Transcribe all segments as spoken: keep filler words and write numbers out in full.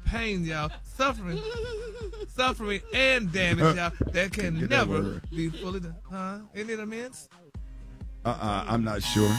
pain, y'all, suffering, suffering and damage, y'all, that can never that be fully done. Huh? Isn't it immense? Uh-uh, I'm not sure.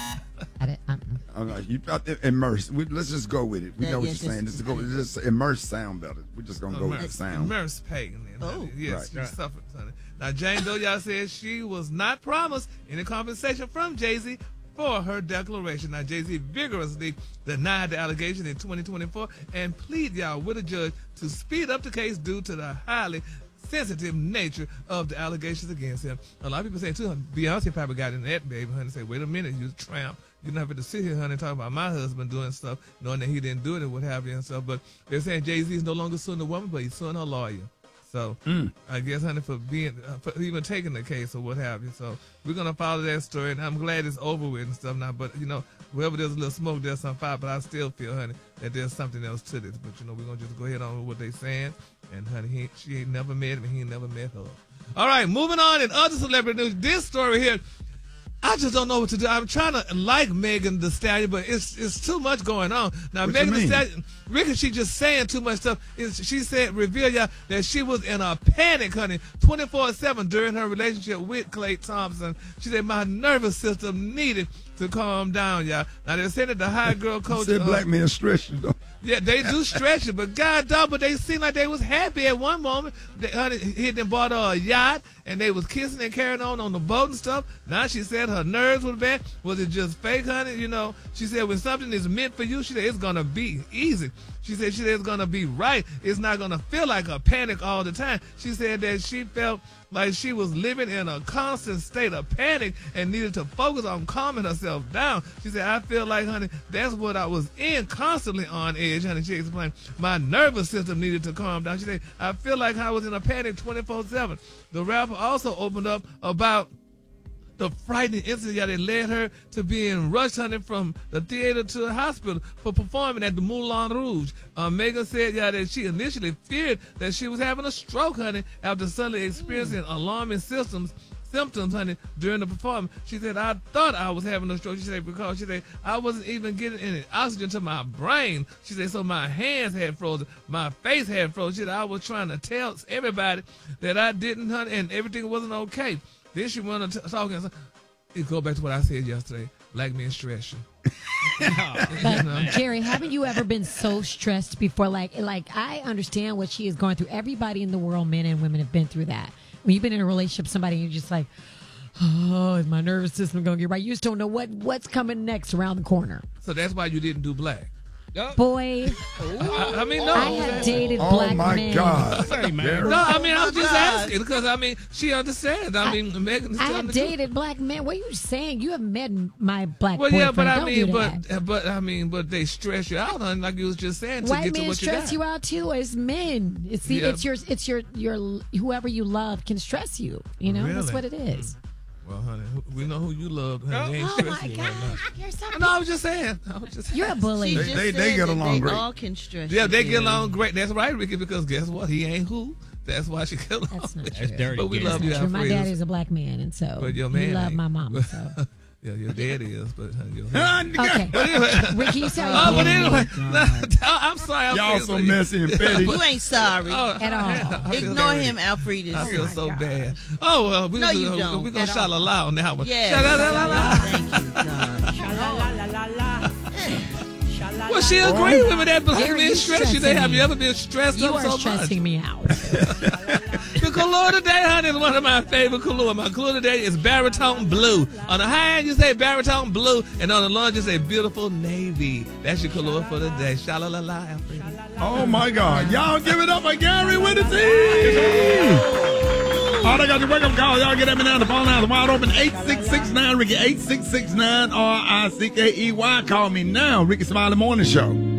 I didn't, I'm, I'm not, you got to immerse. We, let's just go with it. We Yeah, know what yes, you're saying. yes, Just go. Just immerse sound better. We're just gonna go Immerse, with the sound. immerse pain. Then, Oh. yes, Right. she Right. suffered, honey. Now, Jane Doe, y'all said she was not promised any compensation from Jay-Z for her declaration. Now, Jay-Z vigorously denied the allegation in twenty twenty-four and plead, y'all, with a judge to speed up the case due to the highly sensitive nature of the allegations against him. A lot of people say, too, Beyonce probably got in that, baby, honey, say, wait a minute, you tramp. You're not going to sit here, honey, and talk about my husband doing stuff, knowing that he didn't do it and what have you and stuff. But they're saying Jay-Z is no longer suing the woman, but he's suing her lawyer. So mm. I guess, honey, for being, uh, for even taking the case or what have you. So we're going to follow that story, and I'm glad it's over with and stuff now. But, you know, wherever there's a little smoke, there's some fire. But I still feel, honey, that there's something else to this. But, you know, we're going to just go ahead on with what they're saying. And, honey, he, she ain't never met him, and he ain't never met her. All right, moving on in other celebrity news. This story here, I just don't know what to do. I'm trying to like Megan Thee Stallion, but it's it's too much going on. Now, what Megan Thee Stallion, Ricky, she just saying too much stuff. It's, she said, reveal y'all that she was in a panic, honey, twenty-four seven during her relationship with Klay Thompson. She said, my nervous system needed to calm down, y'all. Now, they're saying that the high girl coach. Said uh, black men stretch you, though. Yeah, they do stretch it, but God dog, but they seemed like they was happy at one moment. They, honey, he had bought her a yacht, and they was kissing and carrying on on the boat and stuff. Now she said her nerves were bad. Was it just fake, honey? You know, she said when something is meant for you, she said it's gonna be easy. She said she said it's gonna be right. It's not gonna feel like a panic all the time. She said that she felt like she was living in a constant state of panic and needed to focus on calming herself down. She said, I feel like, honey, that's what I was in, constantly on edge, honey. She explained, my nervous system needed to calm down. She said, I feel like I was in a panic twenty-four seven. The rapper also opened up about the frightening incident that led her to being rushed, honey, from the theater to the hospital for performing at the Moulin Rouge. Uh, Megan said, yeah, that she initially feared that she was having a stroke, honey, after suddenly experiencing alarming symptoms, symptoms, honey, during the performance. She said, I thought I was having a stroke. She said, because she said, I wasn't even getting any oxygen to my brain. She said, so my hands had frozen, my face had frozen. She said, I was trying to tell everybody that I didn't, honey, and everything wasn't okay. Then she wanted to talk and it go back to what I said yesterday. Black men stress you. But, Jerry, haven't you ever been so stressed before? Like, like I understand what she is going through. Everybody in the world, men and women, have been through that. When you've been in a relationship with somebody, you're just like, oh, is my nervous system going to get right? You just don't know what what's coming next around the corner. So that's why you didn't do black. Boy, I, I mean, no. I have dated Oh black my men. God! No, I mean, I'm just asking because I mean, she understands. I mean, Megan. I have dated black men. What are you saying? You have met my black Well, boyfriend. yeah, but I Don't mean, do but that. but I mean, but they stress you out, honey, like you was just saying to White get to men what you got. stress you out too as men. It's the, Yeah. it's your it's your your whoever you love can stress you. You know, that's Really? what it is. Well, honey, who- we know who you love. Honey. They ain't Oh my stressing you God, right now. you're so No, I was just saying. I was just You're a bully. She They- just they- they said get that along they great. all can stress Yeah, you, they get Jerry. along great. That's right, Ricky, because guess what? He ain't who. That's why she get along. That's not with true. you. dirty, But we Gary. love you, True. My Alfredo. daddy's a black man, and so But your he man loved ain't. my mama. So Yeah, your dad is, but honey, your okay, But anyway, Ricky, you sound oh, but like anyway, I'm sorry. Y'all Alfredo. so messy and petty. You ain't sorry. Oh, At all. I feel Ignore bad. him, Alfredus. I feel my so God. bad. Oh well, we No, gonna, you we don't. We're gonna At shout all. aloud on that one. Yeah. Sha-la-la-la-la. Thank you, God. Well, she agreed with me that black Gary, men you stress you. They stressing have me. you ever been stressed you up are so stressing much? me out. The color today, honey, is one of my favorite color. My color today is baritone blue. On the high end, you say baritone blue, and on the low end, you say beautiful navy. That's your color for the day. Sha-la-la-la, Alfredo. Oh my God! Y'all give it up for Gary with the T. All I got to wake up call. Y'all get at me now. The phone lines are wide open. eight six six nine Ricky. eight six six nine R I C K E Y. Call me now. Ricky Smiley Morning Show.